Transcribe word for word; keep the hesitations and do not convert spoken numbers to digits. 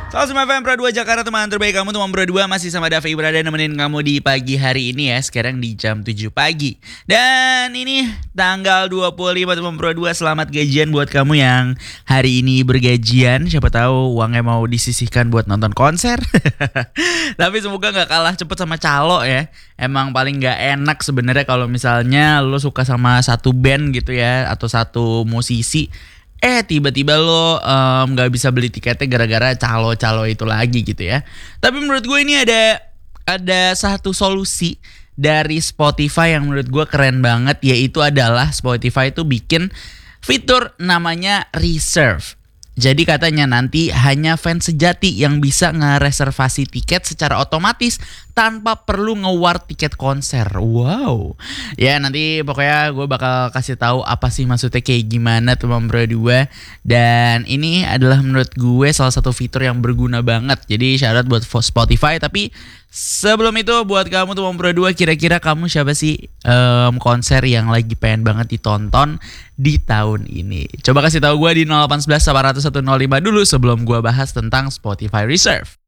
Selamat F M Pro dua Jakarta, teman terbaik kamu. Teman Pro dua masih sama Davi berada nemenin kamu di pagi hari ini ya. Sekarang di jam tujuh pagi. Dan ini tanggal dua puluh lima teman Pro dua. Selamat gajian buat kamu yang hari ini bergajian. Siapa tahu uangnya mau disisihkan buat nonton konser. Tapi semoga gak kalah cepet sama calo ya. Emang paling gak enak sebenarnya kalau misalnya lo suka sama satu band gitu ya, atau satu musisi, Eh tiba-tiba lo um, gak bisa beli tiketnya gara-gara calo-calo itu lagi gitu ya. Tapi menurut gue ini ada ada satu solusi dari Spotify yang menurut gue keren banget. Yaitu adalah Spotify itu bikin fitur namanya Reserve. Jadi katanya nanti hanya fans sejati yang bisa ngereservasi tiket secara otomatis tanpa perlu nge-war tiket konser. Wow. Ya nanti pokoknya gue bakal kasih tahu apa sih maksudnya kayak gimana teman Pro dua. Dan ini adalah menurut gue salah satu fitur yang berguna banget. Jadi syarat buat Spotify. Tapi sebelum itu buat kamu teman Pro dua, kira-kira kamu siapa sih um, konser yang lagi pengen banget ditonton di tahun ini? Coba kasih tahu gue di nol delapan satu satu delapan nol satu nol lima dulu sebelum gue bahas tentang Spotify Reserve.